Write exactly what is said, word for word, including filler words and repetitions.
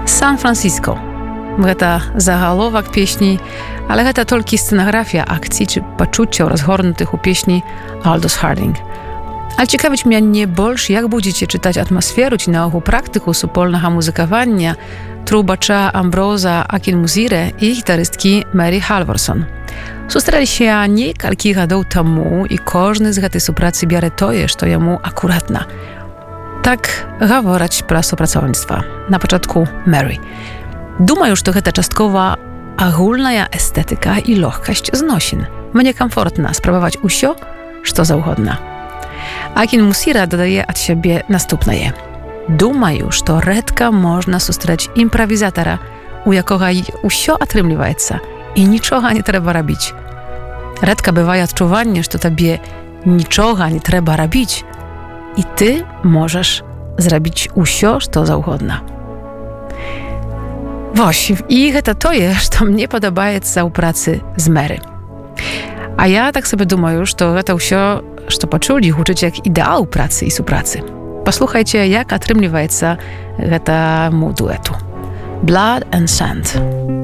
San Francisco. Гэта загаловак песні, але гэта толькі сцэнаграфія акцій ці пачуццяў разгорнутых у песні Aldous Harding. Але цікавіць мяне больш, як будзеце чытаць атмасферу ці наогул практыку супольнага музыкавання трубача Амброза Акінмузірэ і гітарысткі Мэри Халворсон. Сустрэліся некалькі гадоў таму, і кожны з гэтай супрацы бярэ тое, што яму акуратна. Так гавораць пра супрацоўніцтва. На пачатку Мэри. Думаю, што гэта часткова агульная эстэтыка і лёгкасць зносін. Мне камфортна спрабаваць усё, што заўгодна. Акінмузірэ дадае ад сябе наступнае. Думаю, што рэдка можна сустрэць імправізатара, у якога ўсё атрымліваецца і нічога не трэба рабіць. Рэдка бывае адчуванне, што табе нічога не трэба рабіць, і ты можаш зрабіць усё, што заўгодна. Вось, і гэта тое, што мне падабаецца ў працы з Мэри. А я так сабе думаю, што гэта ўсё, што пачулі, гучыць як ідэал працы і супрацы. Паслухайце, як атрымліваецца гэтаму дуэту. Blood and Sand.